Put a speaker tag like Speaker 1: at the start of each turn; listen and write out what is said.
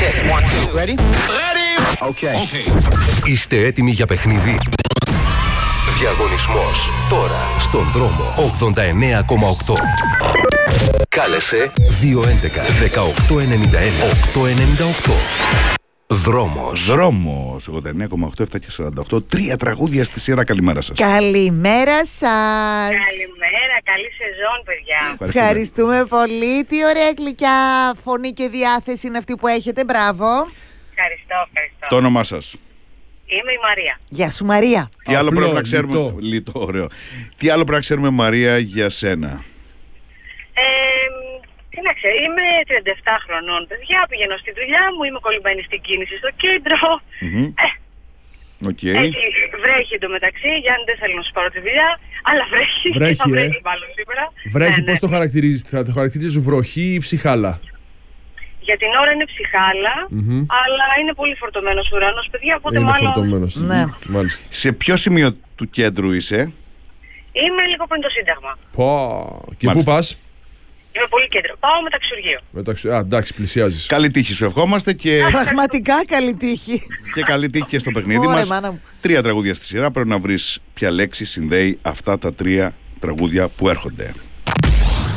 Speaker 1: Ready? Okay.
Speaker 2: Είστε έτοιμοι για παιχνίδι? Διαγωνισμός τώρα στον δρόμο 89,8. Κάλεσε 211 1891 898.
Speaker 3: Δρόμος 89,8, 7 και 48. 3 τραγούδια στη σειρά. Καλημέρα σας.
Speaker 4: Καλημέρα σας.
Speaker 5: Καλημέρα, καλή σεζόν, παιδιά.
Speaker 4: Ευχαριστούμε πολύ. Τι ωραία γλυκιά φωνή και διάθεση είναι αυτή που έχετε. Μπράβο.
Speaker 5: Ευχαριστώ.
Speaker 3: Το όνομά σας?
Speaker 5: Είμαι η Μαρία.
Speaker 4: Γεια σου, Μαρία.
Speaker 3: Τι άλλο πρέπει να ξέρουμε? Λιτό, ωραίο. Τι άλλο πρέπει να ξέρουμε, Μαρία, για σένα?
Speaker 5: Κοίταξε, είμαι 37 χρονών, παιδιά. Πηγαίνω στη δουλειά μου, είμαι κολλημένη στην κίνηση στο κέντρο.
Speaker 3: Okay.
Speaker 5: Έχει βρέχει εντωμεταξύ. Γιάννη, δεν θέλω να σου πάρω τη δουλειά, αλλά βρέχει.
Speaker 6: Βρέχει,
Speaker 5: θα βρέχει μάλλον σήμερα.
Speaker 6: Βρέχει,
Speaker 5: Ναι,
Speaker 6: πώς το χαρακτηρίζεις? Θα το χαρακτηρίζεις βροχή ή ψυχάλα?
Speaker 5: Για την ώρα είναι ψυχάλα, αλλά είναι πολύ φορτωμένος ουρανός, παιδιά. Οπότε
Speaker 6: Είναι
Speaker 5: μάλλον
Speaker 6: φορτωμένος.
Speaker 4: Ναι.
Speaker 6: Μάλιστα.
Speaker 3: Σε ποιο σημείο του κέντρου είσαι?
Speaker 5: είμαι λίγο πριν το Σύνταγμα.
Speaker 6: Και
Speaker 3: Μάλιστα.
Speaker 6: πού πας?
Speaker 5: Είμαι πολύ κέντρο. Πάω μεταξουργείο.
Speaker 6: Εντάξει, πλησιάζεις.
Speaker 3: Καλή τύχη σου ευχόμαστε και
Speaker 4: Πραγματικά καλή τύχη.
Speaker 3: καλή τύχη και στο παιχνίδι
Speaker 4: Ωραία,
Speaker 3: μας.
Speaker 4: μάνα μου.
Speaker 3: 3 τραγούδια στη σειρά. Πρέπει να βρεις ποια λέξη συνδέει αυτά τα 3 τραγούδια που έρχονται.